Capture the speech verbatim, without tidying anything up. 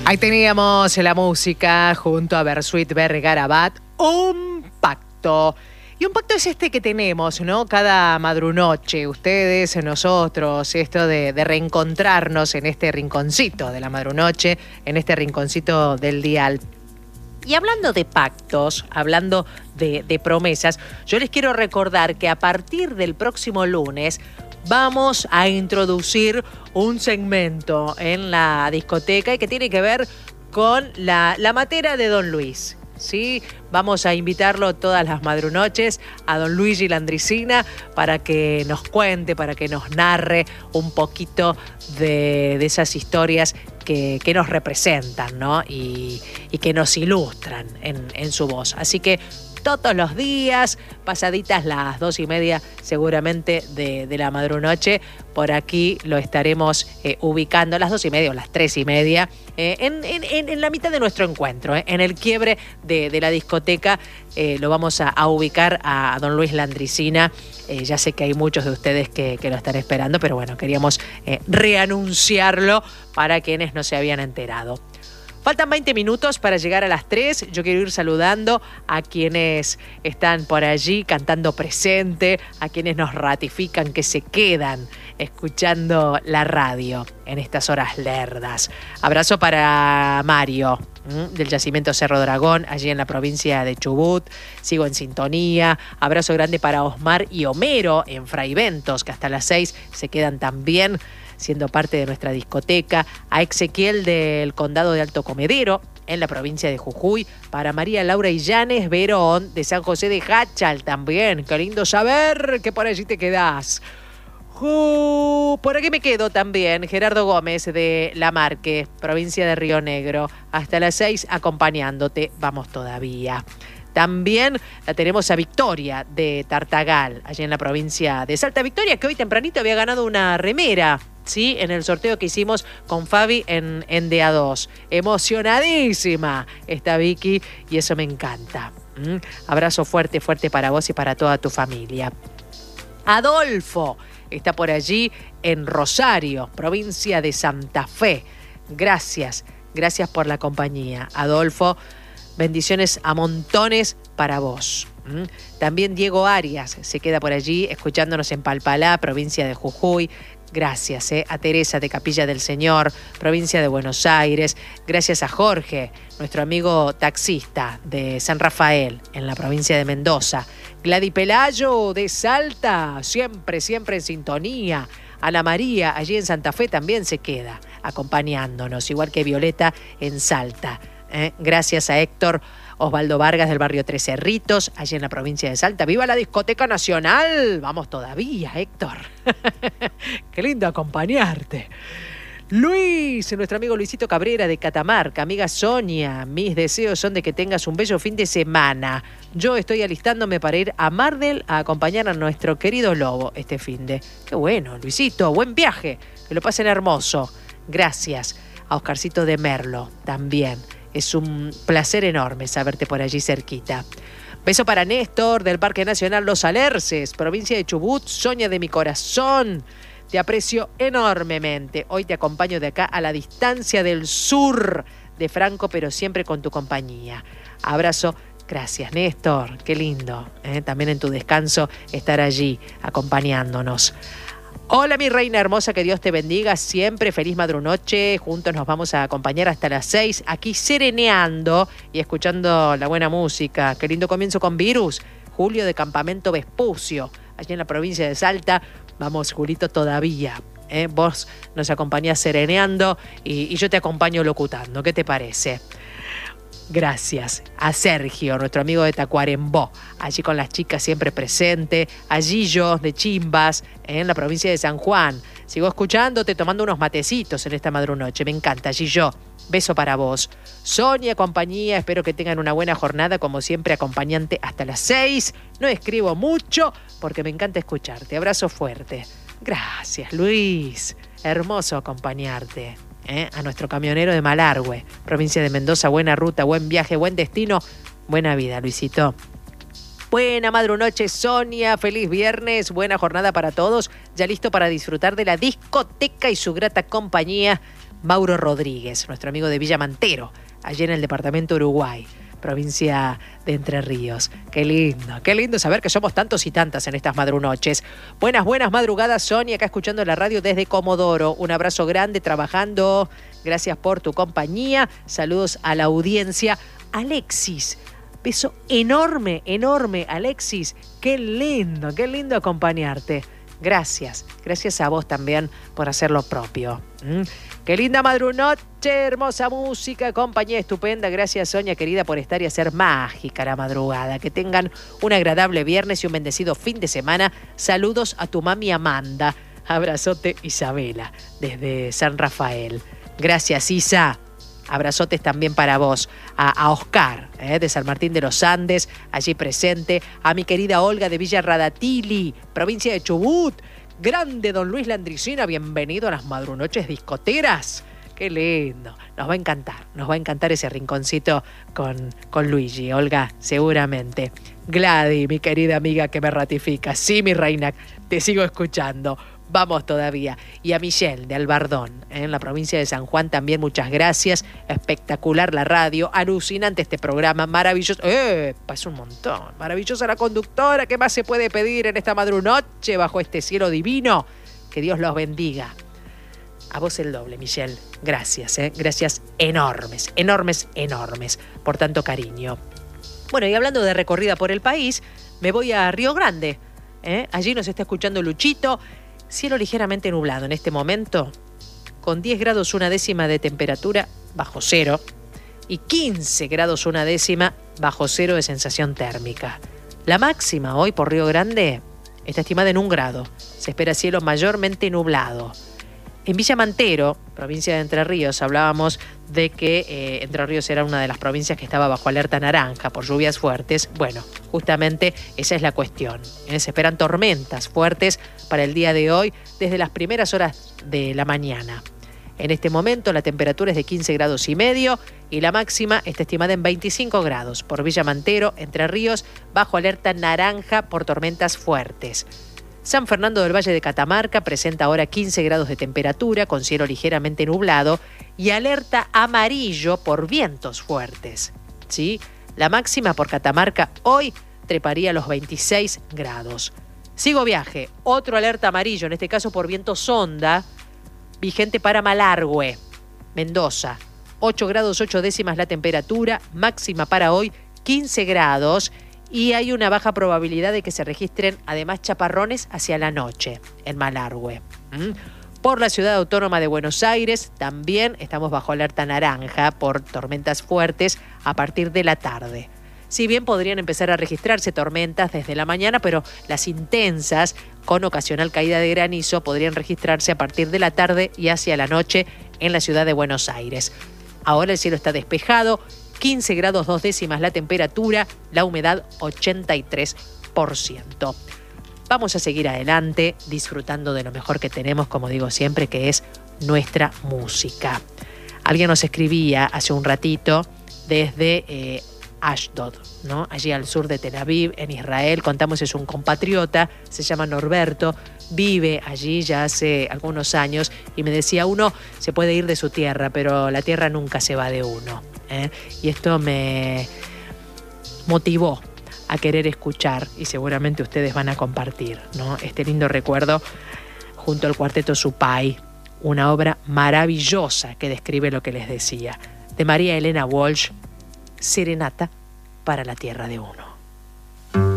Ahí teníamos la música junto a Bersuit Vergarabat, Un Pacto. Y un pacto es este que tenemos, ¿no? Cada madrunoche, ustedes, nosotros, esto de, de reencontrarnos en este rinconcito de la madrunoche, en este rinconcito del dial. Y hablando de pactos, hablando de, de promesas, yo les quiero recordar que a partir del próximo lunes vamos a introducir un segmento en la discoteca y que tiene que ver con la, la matera de Don Luis. ¿Sí? Vamos a invitarlo todas las madrunoches a Don Luigi Landricina para que nos cuente, para que nos narre un poquito de, de esas historias que, que nos representan, ¿no? Y, y que nos ilustran en, en su voz. Así que todos los días, pasaditas las dos y media seguramente de, de la madrunoche, por aquí lo estaremos eh, ubicando, las dos y media o las tres y media, eh, en, en, en la mitad de nuestro encuentro, eh, en el quiebre de, de la discoteca, eh, lo vamos a, a ubicar a, a Don Luis Landricina. Eh, ya sé que hay muchos de ustedes que, que lo están esperando, pero bueno, queríamos eh, reanunciarlo para quienes no se habían enterado. Faltan veinte minutos para llegar a las tres. Yo quiero ir saludando a quienes están por allí cantando presente, a quienes nos ratifican que se quedan escuchando la radio en estas horas lerdas. Abrazo para Mario, ¿m? del Yacimiento Cerro Dragón, allí en la provincia de Chubut. Sigo en sintonía. Abrazo grande para Osmar y Homero en Fraiventos, que hasta las seis se quedan también siendo parte de nuestra discoteca, a Ezequiel del Condado de Alto Comedero, en la provincia de Jujuy, para María Laura Illanes Verón, de San José de Jáchal también. Qué lindo saber que por allí te quedás. Uh, por aquí me quedo también, Gerardo Gómez de La Marque, provincia de Río Negro, hasta las seis acompañándote, vamos todavía. También la tenemos a Victoria de Tartagal, allí en la provincia de Salta. Victoria, que hoy tempranito había ganado una remera, ¿sí? En el sorteo que hicimos con Fabi en, en D A dos. Emocionadísima está Vicky y eso me encanta. ¿Mm? Abrazo fuerte, fuerte para vos y para toda tu familia. Adolfo está por allí en Rosario, provincia de Santa Fe. Gracias, gracias por la compañía, Adolfo. Bendiciones a montones para vos. ¿Mm? También Diego Arias se queda por allí escuchándonos en Palpalá, provincia de Jujuy. Gracias eh, a Teresa de Capilla del Señor, provincia de Buenos Aires. Gracias a Jorge, nuestro amigo taxista de San Rafael, en la provincia de Mendoza. Gladys Pelayo de Salta, siempre, siempre en sintonía. Ana María, allí en Santa Fe, también se queda acompañándonos, igual que Violeta en Salta. Eh, gracias a Héctor Osvaldo Vargas del barrio Tres Cerritos, allí en la provincia de Salta. ¡Viva la Discoteca Nacional! Vamos todavía, Héctor. Qué lindo acompañarte. Luis, nuestro amigo Luisito Cabrera de Catamarca. Amiga Sonia, mis deseos son de que tengas un bello fin de semana. Yo estoy alistándome para ir a Mardel a acompañar a nuestro querido Lobo este fin de. Qué bueno, Luisito, buen viaje. Que lo pasen hermoso. Gracias a Oscarcito de Merlo también. Es un placer enorme saberte por allí cerquita. Beso para Néstor del Parque Nacional Los Alerces, provincia de Chubut, Soña de mi corazón. Te aprecio enormemente. Hoy te acompaño de acá a la distancia del sur de Franco, pero siempre con tu compañía. Abrazo. Gracias, Néstor. Qué lindo. ¿eh? También en tu descanso estar allí acompañándonos. Hola mi reina hermosa, que Dios te bendiga siempre, feliz madrunoche, juntos nos vamos a acompañar hasta las seis, aquí sereneando y escuchando la buena música. Qué lindo comienzo con Virus, Julio de Campamento Vespucio, allí en la provincia de Salta. Vamos, Julito, todavía, ¿eh? Vos nos acompañás sereneando y, y yo te acompaño locutando, ¿qué te parece? Gracias a Sergio, nuestro amigo de Tacuarembó, allí con las chicas siempre presente, a Gillo de Chimbas, en la provincia de San Juan. Sigo escuchándote, tomando unos matecitos en esta madrunoche, me encanta, Gillo. Beso para vos. Sonia, compañía, espero que tengan una buena jornada, como siempre, acompañante hasta las seis. No escribo mucho porque me encanta escucharte. Abrazo fuerte. Gracias, Luis. Hermoso acompañarte. ¿Eh? A nuestro camionero de Malargüe, provincia de Mendoza. Buena ruta, buen viaje, buen destino, buena vida, Luisito. Buena madrunoche, Sonia, feliz viernes, buena jornada para todos, ya listo para disfrutar de la discoteca y su grata compañía. Mauro Rodríguez, nuestro amigo de Villa Mantero, allí en el departamento Uruguay, provincia de Entre Ríos. Qué lindo, qué lindo saber que somos tantos y tantas en estas madrunoches. Buenas, buenas madrugadas, Sonia, acá escuchando la radio desde Comodoro. Un abrazo grande, trabajando. Gracias por tu compañía. Saludos a la audiencia. Alexis, beso enorme, enorme, Alexis. Qué lindo, qué lindo acompañarte. Gracias, gracias a vos también por hacer lo propio. ¿Mm? Qué linda madrunoche, hermosa música, compañía estupenda. Gracias, Sonia, querida, por estar y hacer mágica la madrugada. Que tengan un agradable viernes y un bendecido fin de semana. Saludos a tu mami Amanda. Abrazote, Isabela, desde San Rafael. Gracias, Isa. Abrazotes también para vos, a, a Oscar, eh, de San Martín de los Andes, allí presente, a mi querida Olga de Villa Radatili, provincia de Chubut. Grande don Luis Landricina, bienvenido a las madrunoches discoteras. Qué lindo, nos va a encantar, nos va a encantar ese rinconcito con, con Luigi, Olga, seguramente. Gladys, mi querida amiga que me ratifica, sí, mi reina, te sigo escuchando. Vamos todavía. Y a Michelle de Albardón, ¿eh? En la provincia de San Juan también, muchas gracias. Espectacular la radio, alucinante este programa, maravilloso. ¡Eh! Pasa un montón. Maravillosa la conductora. ¿Qué más se puede pedir en esta madrunoche bajo este cielo divino? Que Dios los bendiga. A vos el doble, Michelle. Gracias, ¿eh? Gracias enormes, enormes, enormes por tanto cariño. Bueno, y hablando de recorrida por el país, me voy a Río Grande. ¿eh? Allí nos está escuchando Luchito. Cielo ligeramente nublado en este momento, con diez grados una décima de temperatura bajo cero y quince grados una décima bajo cero de sensación térmica. La máxima hoy por Río Grande está estimada en un grado. Se espera cielo mayormente nublado. En Villa Mantero, provincia de Entre Ríos, hablábamos de que eh, Entre Ríos era una de las provincias que estaba bajo alerta naranja por lluvias fuertes. Bueno, justamente esa es la cuestión. ¿eh? Se esperan tormentas fuertes para el día de hoy desde las primeras horas de la mañana. En este momento la temperatura es de quince grados y medio y la máxima está estimada en veinticinco grados. Por Villa Mantero, Entre Ríos, bajo alerta naranja por tormentas fuertes. San Fernando del Valle de Catamarca presenta ahora quince grados de temperatura con cielo ligeramente nublado y alerta amarillo por vientos fuertes. ¿Sí? La máxima por Catamarca hoy treparía a los veintiséis grados. Sigo viaje, otro alerta amarillo, en este caso por viento sonda, vigente para Malargüe, Mendoza. ocho grados ocho décimas la temperatura, máxima para hoy quince grados. Y hay una baja probabilidad de que se registren además chaparrones hacia la noche en Malargüe. ¿Mm? Por la ciudad autónoma de Buenos Aires también estamos bajo alerta naranja por tormentas fuertes a partir de la tarde. Si bien podrían empezar a registrarse tormentas desde la mañana, pero las intensas con ocasional caída de granizo podrían registrarse a partir de la tarde y hacia la noche en la ciudad de Buenos Aires. Ahora el cielo está despejado. quince grados dos décimas la temperatura, la humedad ochenta y tres por ciento. Vamos a seguir adelante disfrutando de lo mejor que tenemos, como digo siempre, que es nuestra música. Alguien nos escribía hace un ratito desde eh, Ashdod, ¿no? Allí al sur de Tel Aviv, en Israel. Contamos, es un compatriota, se llama Norberto, vive allí ya hace algunos años y me decía, uno se puede ir de su tierra, pero la tierra nunca se va de uno. ¿eh? Y esto me motivó a querer escuchar y seguramente ustedes van a compartir, ¿no? Este lindo recuerdo junto al Cuarteto Supay, una obra maravillosa que describe lo que les decía, de María Elena Walsh, Serenata para la Tierra de Uno.